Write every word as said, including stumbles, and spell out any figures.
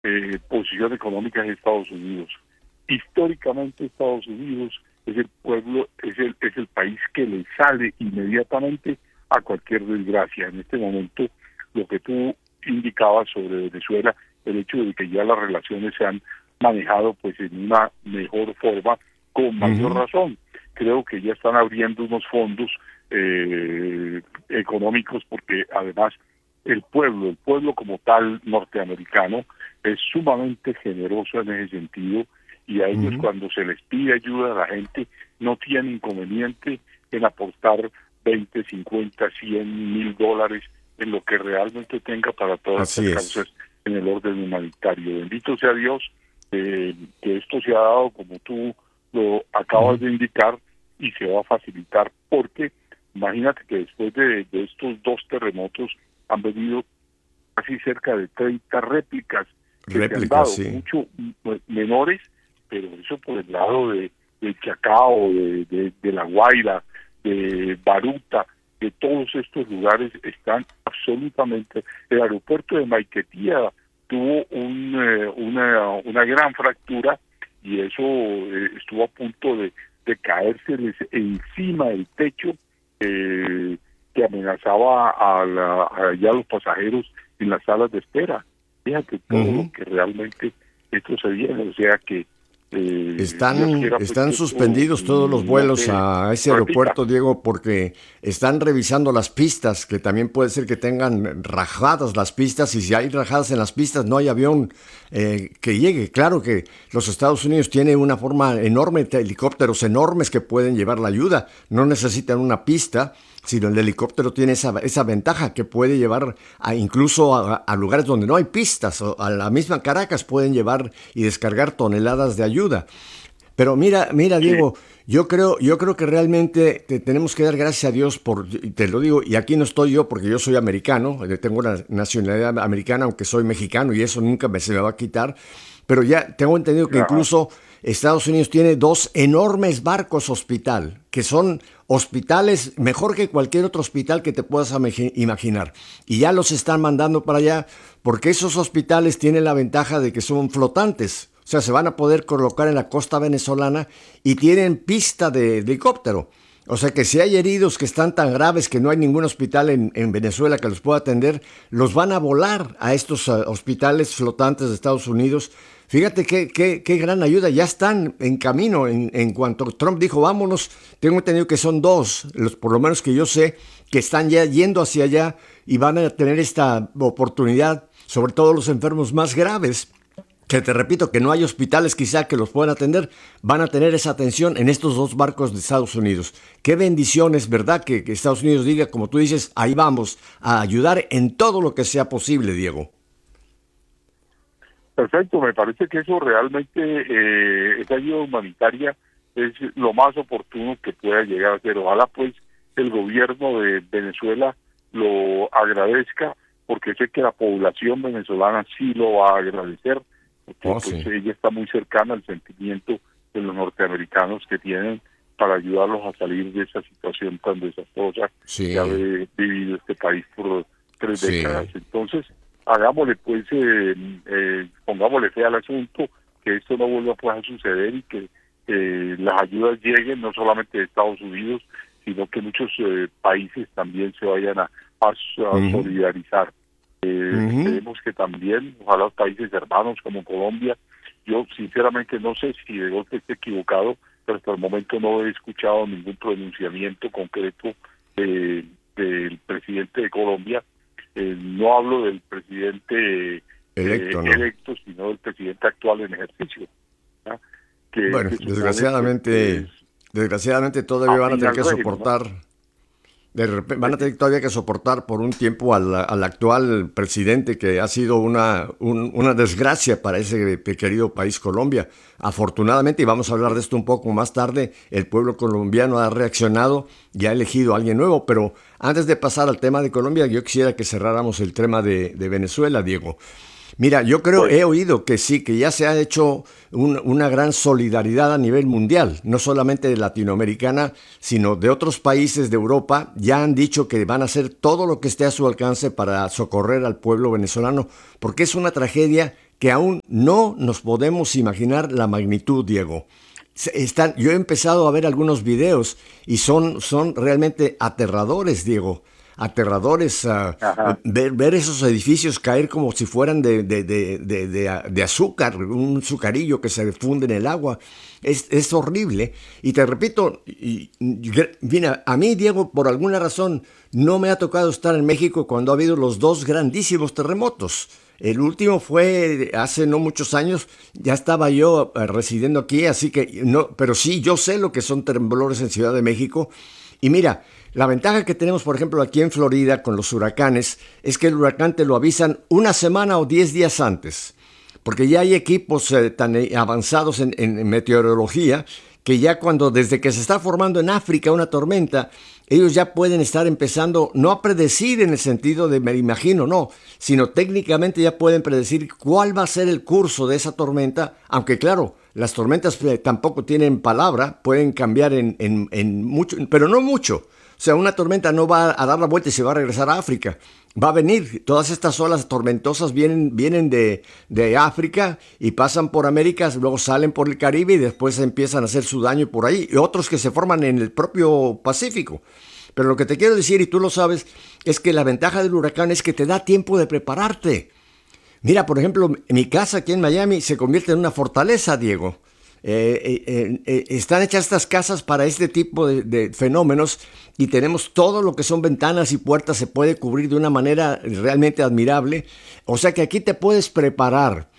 eh, posición económica es Estados Unidos. Históricamente Estados Unidos es el pueblo, es el, es el país que le sale inmediatamente a cualquier desgracia. En este momento, lo que tú indicabas sobre Venezuela, el hecho de que ya las relaciones se han manejado pues en una mejor forma, con mayor uh-huh. razón. Creo que ya están abriendo unos fondos eh, económicos, porque además el pueblo, el pueblo como tal norteamericano es sumamente generoso en ese sentido, y a ellos uh-huh. cuando se les pide ayuda a la gente no tienen inconveniente en aportar veinte, cincuenta, cien mil dólares en lo que realmente tenga para todas Así estas es. causas en el orden humanitario. Bendito sea Dios eh, que esto se ha dado como tú lo acabas uh-huh. de indicar, y se va a facilitar, porque imagínate que después de, de estos dos terremotos han venido casi cerca de treinta réplicas que réplicas, se han dado, sí. mucho menores, pero eso por el lado de, de Chacao, de, de, de La Guaira, de Baruta, de todos estos lugares están absolutamente. El aeropuerto de Maiquetía tuvo un, eh, una, una gran fractura, y eso eh, estuvo a punto de, de caérseles encima del techo, eh, que amenazaba a, la, a ya los pasajeros en las salas de espera. Fíjate todo uh-huh. lo que realmente esto se viene, o sea que Eh, están quiera, están pues, suspendidos esto, todos los vuelos no a ese aeropuerto, Diego, porque están revisando las pistas, que también puede ser que tengan rajadas las pistas, y si hay rajadas en las pistas no hay avión eh, que llegue. Claro que los Estados Unidos tienen una forma enorme de helicópteros enormes que pueden llevar la ayuda, no necesitan una pista, sino el helicóptero tiene esa, esa ventaja que puede llevar a, incluso a, a lugares donde no hay pistas, o a la misma Caracas pueden llevar y descargar toneladas de ayuda. Pero mira, mira, Diego, yo creo, yo creo que realmente te tenemos que dar gracias a Dios por, te lo digo, y aquí no estoy yo porque yo soy americano, tengo una nacionalidad americana, aunque soy mexicano, y eso nunca me, se me va a quitar, pero ya tengo entendido que incluso Estados Unidos tiene dos enormes barcos hospital, que son hospitales mejor que cualquier otro hospital que te puedas imaginar. Y ya los están mandando para allá, porque esos hospitales tienen la ventaja de que son flotantes. O sea, se van a poder colocar en la costa venezolana y tienen pista de helicóptero. O sea que si hay heridos que están tan graves que no hay ningún hospital en, en Venezuela que los pueda atender, los van a volar a estos uh, hospitales flotantes de Estados Unidos. Fíjate qué, qué, qué gran ayuda, ya están en camino. En, en cuanto Trump dijo vámonos, tengo entendido que son dos, los, por lo menos que yo sé, que están ya yendo hacia allá y van a tener esta oportunidad, sobre todo los enfermos más graves, que te repito que no hay hospitales quizá que los puedan atender, van a tener esa atención en estos dos barcos de Estados Unidos. Qué bendición es, ¿verdad? Que, que Estados Unidos diga, como tú dices, ahí vamos a ayudar en todo lo que sea posible, Diego. Perfecto, me parece que eso realmente, eh, esa ayuda humanitaria es lo más oportuno que pueda llegar a ser. Ojalá pues el gobierno de Venezuela lo agradezca, porque sé que la población venezolana sí lo va a agradecer, porque oh, pues, sí. ella está muy cercana al sentimiento de los norteamericanos que tienen para ayudarlos a salir de esa situación tan desastrosa sí. que ha vivido este país por tres sí. décadas. Entonces, hagámosle pues, eh, eh, pongámosle fe al asunto, que esto no vuelva pues a suceder, y que eh, las ayudas lleguen no solamente de Estados Unidos, sino que muchos eh, países también se vayan a, a, a uh-huh. solidarizar. Eh, uh-huh. Creemos que también, ojalá los países hermanos como Colombia, yo sinceramente no sé si de golpe esté equivocado, pero hasta el momento no he escuchado ningún pronunciamiento concreto eh, del presidente de Colombia. Eh, no hablo del presidente electo, eh, no. electo, sino del presidente actual en ejercicio. ¿Ah? Que, bueno, que desgraciadamente, que es, desgraciadamente todavía van a tener que régimen, soportar, ¿no? de repente, van a tener todavía que soportar por un tiempo al, al actual presidente, que ha sido una, un, una desgracia para ese querido país Colombia. Afortunadamente, y vamos a hablar de esto un poco más tarde, el pueblo colombiano ha reaccionado y ha elegido a alguien nuevo, pero antes de pasar al tema de Colombia, yo quisiera que cerráramos el tema de, de Venezuela, Diego. Mira, yo creo, he oído que sí, que ya se ha hecho un, una gran solidaridad a nivel mundial, no solamente latinoamericana, sino de otros países de Europa. Ya han dicho que van a hacer todo lo que esté a su alcance para socorrer al pueblo venezolano, porque es una tragedia que aún no nos podemos imaginar la magnitud, Diego. Están, yo he empezado a ver algunos videos y son, son realmente aterradores, Diego. Aterradores, uh, ver, ver esos edificios caer como si fueran de, de, de, de, de, de azúcar, un azucarillo que se funde en el agua. Es, es horrible. Y te repito, y, y, mira, a mí, Diego, por alguna razón, no me ha tocado estar en México cuando ha habido los dos grandísimos terremotos. El último fue hace no muchos años, ya estaba yo uh, residiendo aquí, así que no, pero sí, yo sé lo que son temblores en Ciudad de México. Y mira, la ventaja que tenemos, por ejemplo, aquí en Florida con los huracanes, es que el huracán te lo avisan una semana o diez días antes, porque ya hay equipos eh, tan avanzados en, en meteorología que ya cuando, desde que se está formando en África una tormenta, ellos ya pueden estar empezando, no a predecir en el sentido de me imagino, no, sino técnicamente ya pueden predecir cuál va a ser el curso de esa tormenta, aunque claro, las tormentas eh, tampoco tienen palabra, pueden cambiar en, en, en mucho, pero no mucho. O sea, una tormenta no va a dar la vuelta y se va a regresar a África. Va a venir, todas estas olas tormentosas vienen, vienen de, de África y pasan por América, luego salen por el Caribe y después empiezan a hacer su daño por ahí. Y otros que se forman en el propio Pacífico. Pero lo que te quiero decir, y tú lo sabes, es que la ventaja del huracán es que te da tiempo de prepararte. Mira, por ejemplo, mi casa aquí en Miami se convierte en una fortaleza, Diego. Eh, eh, eh, están hechas estas casas para este tipo de, de fenómenos y tenemos todo lo que son ventanas y puertas, se puede cubrir de una manera realmente admirable. O sea que aquí te puedes preparar